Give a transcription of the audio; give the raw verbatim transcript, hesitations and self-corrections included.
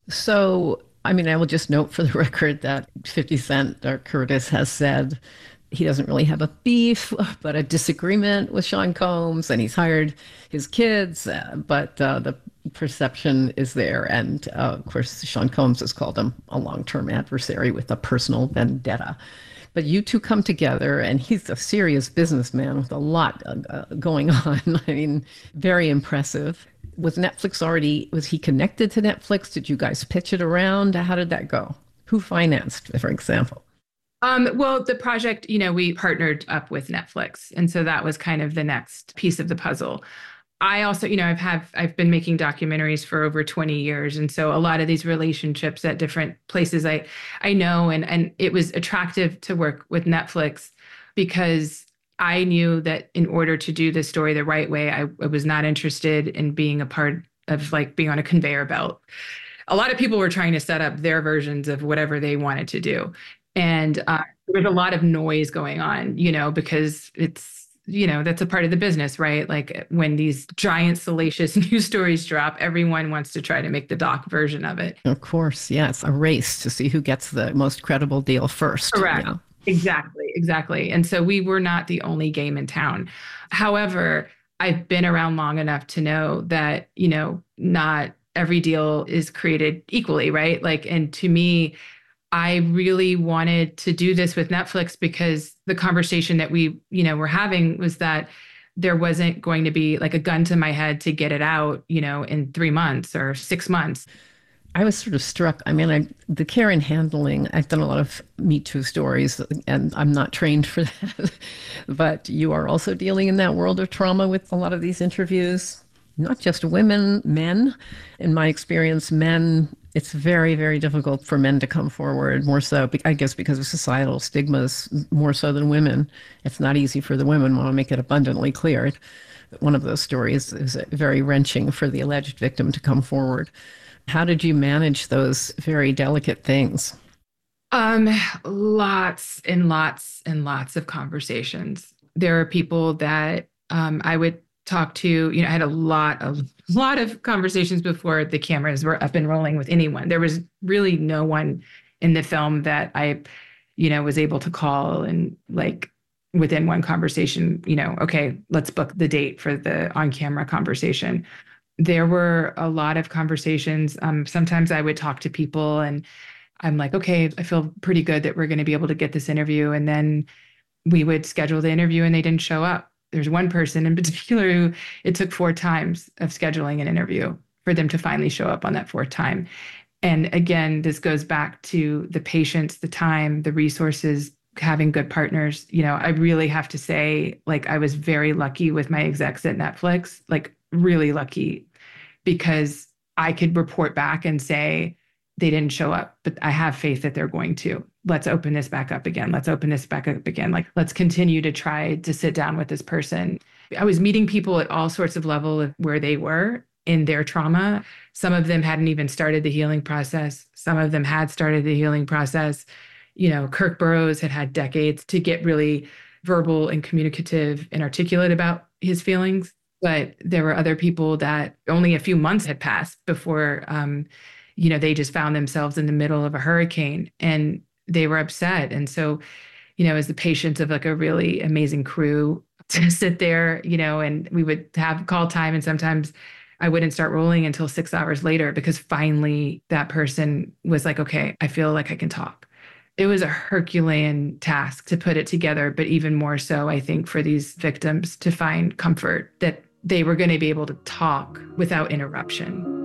So, I mean, I will just note for the record that fifty Cent or Curtis has said he doesn't really have a beef, but a disagreement with Sean Combs, and he's hired his kids, uh, but uh, the perception is there. And uh, of course, Sean Combs has called him a long term adversary with a personal vendetta. But you two come together, and he's a serious businessman with a lot uh, going on. I mean, very impressive. Was Netflix already, was he connected to Netflix? Did you guys pitch it around? How did that go? Who financed, for example? Um, well, the project, you know, we partnered up with Netflix. And so that was kind of the next piece of the puzzle. I also, you know, I've have I've been making documentaries for over twenty years. And so a lot of these relationships at different places I I know, and and it was attractive to work with Netflix because I knew that in order to do this story the right way, I, I was not interested in being a part of like being on a conveyor belt. A lot of people were trying to set up their versions of whatever they wanted to do. And uh, there was a lot of noise going on, you know, because it's, you know, that's a part of the business, right? Like when these giant salacious news stories drop, everyone wants to try to make the doc version of it. Of course, yes, a race to see who gets the most credible deal first. Correct. Yeah. Exactly, exactly. And so we were not the only game in town. However, I've been around long enough to know that, you know, not every deal is created equally, right? Like, and to me, I really wanted to do this with Netflix because the conversation that we, you know, were having was that there wasn't going to be like a gun to my head to get it out, you know, in three months or six months. I was sort of struck. I mean, I, the care and handling, I've done a lot of Me Too stories, and I'm not trained for that. But you are also dealing in that world of trauma with a lot of these interviews, not just women, men. In my experience, men, it's very, very difficult for men to come forward, more so, I guess, because of societal stigmas, more so than women. It's not easy for the women. I want to make it abundantly clear. One of those stories is very wrenching for the alleged victim to come forward. How did you manage those very delicate things? Um, lots and lots and lots of conversations. There are people that um, I would talk to. You know, I had a lot of lot of conversations before the cameras were up and rolling with anyone. There was really no one in the film that I, you know, was able to call and like within one conversation, you know, okay, let's book the date for the on-camera conversation. There were a lot of conversations. Um, sometimes I would talk to people and I'm like, okay, I feel pretty good that we're going to be able to get this interview. And then we would schedule the interview and they didn't show up. There's one person in particular who it took four times of scheduling an interview for them to finally show up on that fourth time. And again, this goes back to the patience, the time, the resources, having good partners. You know, I really have to say, like, I was very lucky with my execs at Netflix, like really lucky, because I could report back and say, they didn't show up, but I have faith that they're going to. Let's open this back up again. Let's open this back up again. Like, let's continue to try to sit down with this person. I was meeting people at all sorts of level of where they were in their trauma. Some of them hadn't even started the healing process. Some of them had started the healing process. You know, Kirk Burroughs had had decades to get really verbal and communicative and articulate about his feelings. But there were other people that only a few months had passed before, um, you know, they just found themselves in the middle of a hurricane and they were upset. And so, you know, as the patience of like a really amazing crew to sit there, you know, and we would have call time and sometimes I wouldn't start rolling until six hours later because finally that person was like, okay, I feel like I can talk. It was a Herculean task to put it together, but even more so, I think, for these victims to find comfort that they were going to be able to talk without interruption.